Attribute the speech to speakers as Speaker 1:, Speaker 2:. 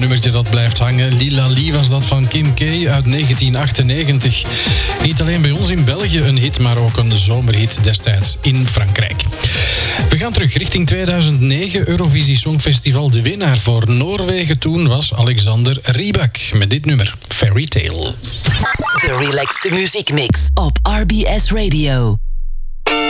Speaker 1: nummertje dat blijft hangen. Lila Lee was dat van Kim K uit 1998. Niet alleen bij ons in België een hit, maar ook een zomerhit destijds in Frankrijk. We gaan terug richting 2009, Eurovisie Songfestival. De winnaar voor Noorwegen toen was Alexander Rybak met dit nummer, Fairy Tale.
Speaker 2: De relaxte muziekmix op RBS Radio.